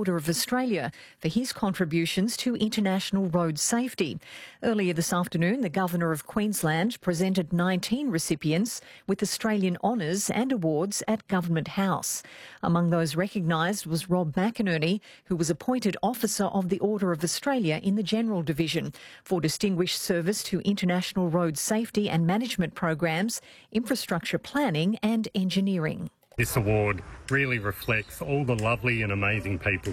Order of Australia for his contributions to international road safety. Earlier this afternoon, the Governor of Queensland presented 19 recipients with Australian honours and awards at Government House. Among those recognised was Rob McInerney, who was appointed Officer of the Order of Australia in the General Division for distinguished service to international road safety and management programs, infrastructure planning and engineering. This award really reflects all the lovely and amazing people